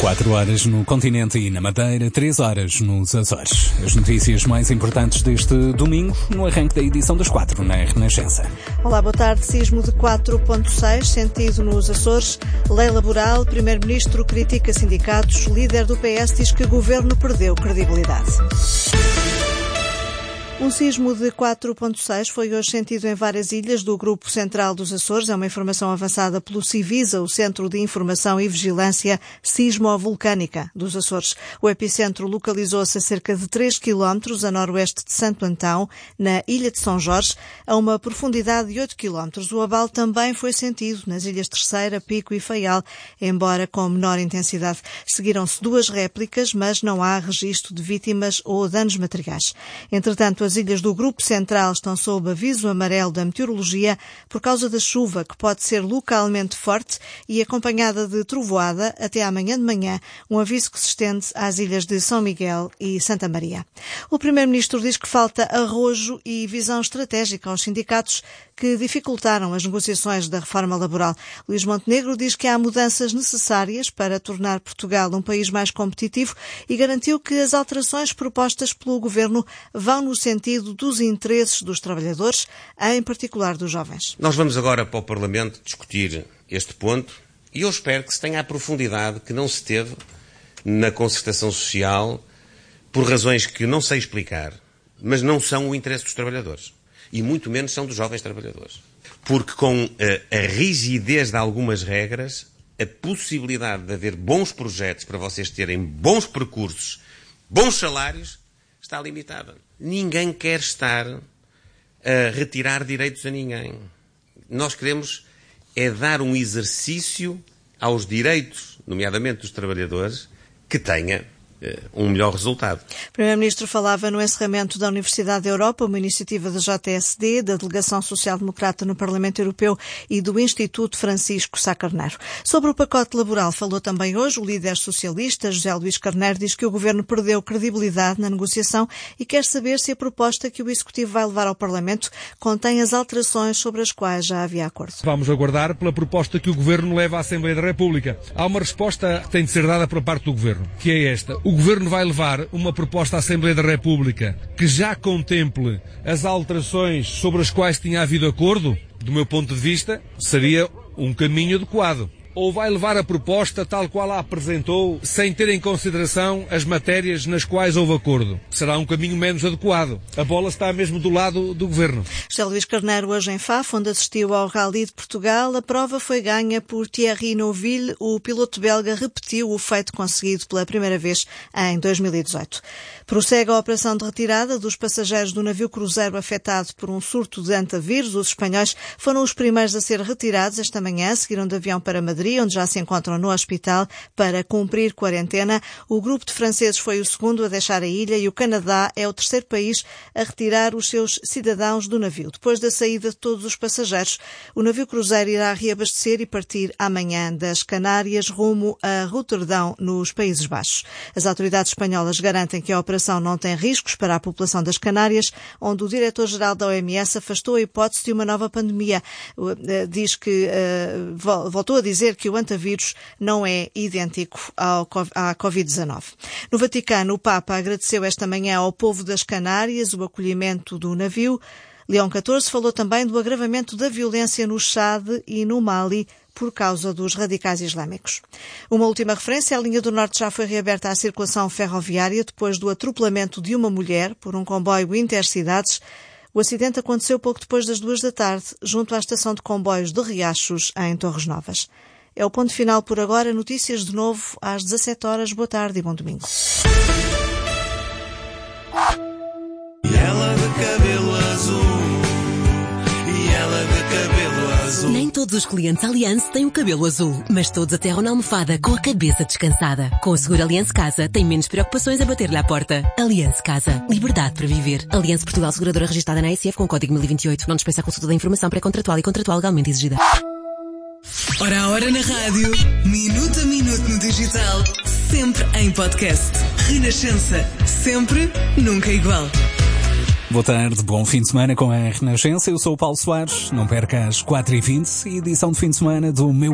4 horas no continente e na Madeira, 3 horas nos Açores. As notícias mais importantes deste domingo, no arranque da edição das 4 na Renascença. Olá, boa tarde. Sismo de 4.6, sentido nos Açores. Lei laboral, primeiro-ministro critica sindicatos, líder do PS diz que o governo perdeu credibilidade. Um sismo de 4.6 foi hoje sentido em várias ilhas do Grupo Central dos Açores. É uma informação avançada pelo Civisa, o Centro de Informação e Vigilância Sismovolcânica dos Açores. O epicentro localizou-se a cerca de 3 km a noroeste de Santo Antão, na Ilha de São Jorge, a uma profundidade de 8 km. O abalo também foi sentido nas ilhas Terceira, Pico e Faial, embora com menor intensidade. Seguiram-se 2 réplicas, mas não há registro de vítimas ou danos materiais. Entretanto, as ilhas do Grupo Central estão sob aviso amarelo da meteorologia por causa da chuva, que pode ser localmente forte e acompanhada de trovoada até amanhã de manhã, um aviso que se estende às ilhas de São Miguel e Santa Maria. O Primeiro-Ministro diz que falta arrojo e visão estratégica aos sindicatos que dificultaram as negociações da reforma laboral. Luís Montenegro diz que há mudanças necessárias para tornar Portugal um país mais competitivo e garantiu que as alterações propostas pelo Governo vão no sentido dos interesses dos trabalhadores, em particular dos jovens. Nós vamos agora para o Parlamento discutir este ponto e eu espero que se tenha a profundidade que não se teve na concertação social por razões que não sei explicar, mas não são o interesse dos trabalhadores. E muito menos são dos jovens trabalhadores. Porque com a rigidez de algumas regras, a possibilidade de haver bons projetos para vocês terem bons percursos, bons salários, está limitada. Ninguém quer estar a retirar direitos a ninguém. Nós queremos é dar um exercício aos direitos, nomeadamente dos trabalhadores, que tenha um melhor resultado. O Primeiro-Ministro falava no encerramento da Universidade da Europa, uma iniciativa da JSD, da Delegação Social-Democrata no Parlamento Europeu e do Instituto Francisco Sá Carneiro. Sobre o pacote laboral falou também hoje o líder socialista, José Luís Carneiro, diz que o Governo perdeu credibilidade na negociação e quer saber se a proposta que o Executivo vai levar ao Parlamento contém as alterações sobre as quais já havia acordo. Vamos aguardar pela proposta que o Governo leva à Assembleia da República. Há uma resposta que tem de ser dada por parte do Governo, que é esta. O Governo vai levar uma proposta à Assembleia da República que já contemple as alterações sobre as quais tinha havido acordo? Do meu ponto de vista, seria um caminho adequado. Ou vai levar a proposta tal qual a apresentou, sem ter em consideração as matérias nas quais houve acordo? Será um caminho menos adequado. A bola está mesmo do lado do Governo. José Luís Carneiro hoje em Faf, onde assistiu ao Rally de Portugal. A prova foi ganha por Thierry Neuville. O piloto belga repetiu o feito conseguido pela primeira vez em 2018. Prossegue a operação de retirada dos passageiros do navio cruzeiro afetado por um surto de antavírus. Os espanhóis foram os primeiros a ser retirados esta manhã. Seguiram de avião para Madrid, onde já se encontram no hospital para cumprir quarentena. O grupo de franceses foi o segundo a deixar a ilha e o Canadá é o terceiro país a retirar os seus cidadãos do navio. Depois da saída de todos os passageiros, o navio cruzeiro irá reabastecer e partir amanhã das Canárias rumo a Roterdão, nos Países Baixos. As autoridades espanholas garantem que a operação não tem riscos para a população das Canárias, onde o diretor-geral da OMS afastou a hipótese de uma nova pandemia. Diz que voltou a dizer que o antavírus não é idêntico à Covid-19. No Vaticano, o Papa agradeceu esta manhã ao povo das Canárias o acolhimento do navio. Leão XIV falou também do agravamento da violência no Chad e no Mali por causa dos radicais islâmicos. Uma última referência, a linha do Norte já foi reaberta à circulação ferroviária depois do atropelamento de uma mulher por um comboio intercidades. O acidente aconteceu pouco depois das 2 da tarde, junto à estação de comboios de Riachos, em Torres Novas. É o ponto final por agora. Notícias de novo às 17 horas. Boa tarde e bom domingo. Ela de cabelo azul. Nem todos os clientes Allianz têm o cabelo azul, mas todos aterram na almofada com a cabeça descansada. Com o seguro Allianz Casa, tem menos preocupações a bater-lhe à porta. Allianz Casa. Liberdade para viver. Allianz Portugal, seguradora registrada na ASF com código 1028. Não dispensa a consulta da informação pré-contratual e contratual legalmente exigida. Hora a hora na rádio, minuto a minuto no digital, sempre em podcast. Renascença. Sempre, nunca igual. Boa tarde, bom fim de semana com a Renascença. Eu sou o Paulo Soares. Não perca às 4h20, edição de fim de semana do meu